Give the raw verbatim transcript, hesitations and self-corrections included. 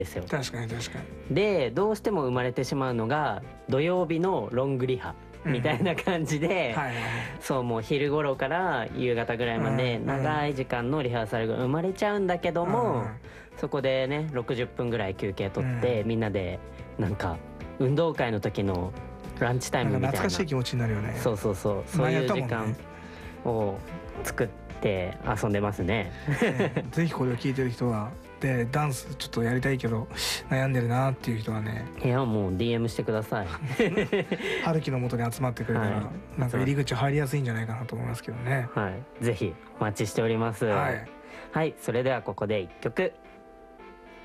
ですよ。 確かに確かに。 でどうしても生まれてしまうのが土曜日のロングリハみたいな感じで、 はいはいはい、 そうもう昼頃から夕方ぐらいまで長い時間のリハーサルが生まれちゃうんだけども、 うんそこでねろくじゅっぷんぐらい休憩取って、 うん、 みんなでなんか運動会の時のランチタイムみたいな、 懐かしい気持ちになるよね。 そうそうそうそういう時間を作って遊んでますね。 ねぜひこれを聞いてる人はでダンスちょっとやりたいけど悩んでるなっていう人はね、 いやもう ディーエム してください。 春樹の元に集まってくれたら、 はい、 なんか入り口入りやすいんじゃないかなと思いますけどね。 はい、ぜひお待ちしております。 はい、 はい、それではここでいっきょく